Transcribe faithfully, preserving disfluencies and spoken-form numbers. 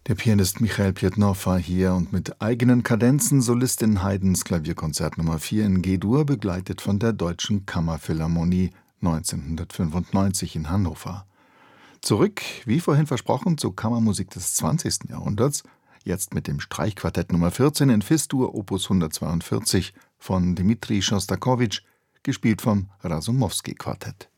Der Pianist Michail Pjetnow war hier und mit eigenen Kadenzen Solistin Haydns Klavierkonzert Nummer vier in G-Dur, begleitet von der Deutschen Kammerphilharmonie neunzehnhundertfünfundneunzig in Hannover. Zurück, wie vorhin versprochen, zur Kammermusik des zwanzigsten Jahrhunderts, jetzt mit dem Streichquartett Nummer vierzehn in Fis-Dur Opus hundertzweiundvierzig von Dmitri Schostakowitsch, gespielt vom Rasumowski-Quartett.